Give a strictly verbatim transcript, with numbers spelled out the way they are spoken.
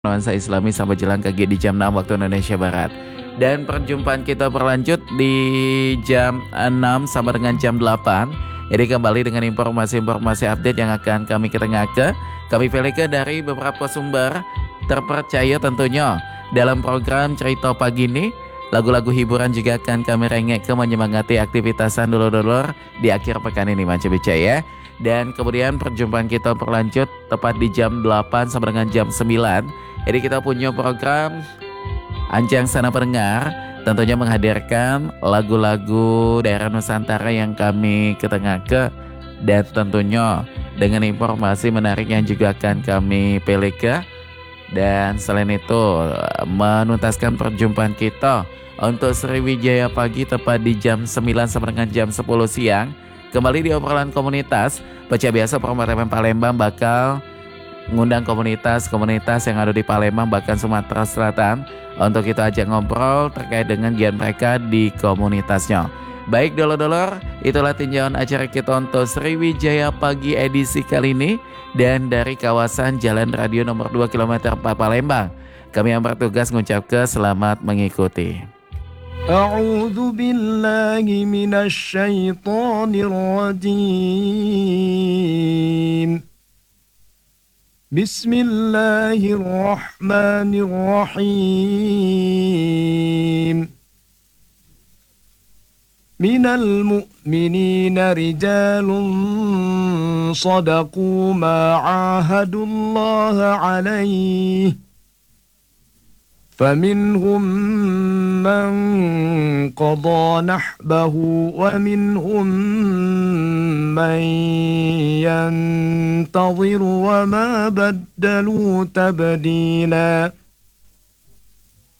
Nuansa Islami sampai jalan kaki di jam enam waktu Indonesia Barat. Dan perjumpaan kita berlanjut di jam enam sampai dengan jam delapan. Jadi kembali dengan informasi-informasi update yang akan kami ketengahkan. Kami pilihkan dari beberapa sumber terpercaya tentunya. Dalam program Cerita Pagi ini, lagu-lagu hiburan juga akan kami rengek ke menyemangati aktivitasan dulur-dulur di akhir pekan ini, Manca Bica ya. Dan kemudian perjumpaan kita berlanjut tepat di jam delapan sampai dengan jam sembilan. Jadi kita punya program Anjang Sana Pendengar, tentunya menghadirkan lagu-lagu daerah Nusantara yang kami ketengahkan, dan tentunya dengan informasi menarik yang juga akan kami pilihkan. Dan selain itu menuntaskan perjumpaan kita untuk Sriwijaya Pagi tepat di jam sembilan sampai dengan jam sepuluh siang. Kembali di obrolan komunitas, baca biasa Promoter Palembang bakal ngundang komunitas-komunitas yang ada di Palembang bahkan Sumatera Selatan untuk kita ajak ngobrol terkait dengan giat mereka di komunitasnya. Baik dulur-dulur, itulah tinjauan acara kita untuk Sriwijaya Pagi edisi kali ini. Dan dari kawasan Jalan Radio nomor dua kilometer empat Palembang, kami yang bertugas mengucapkan selamat mengikuti. A'udzu billahi minasy syaithanir rajim. Bismillahirrahmanirrahim. Minal mu'minina rijalun sadaqu ma 'ahadullaha 'alaihi. فمنهم من قضى نحبه ومنهم من ينتظر وما بدلوا تبديلا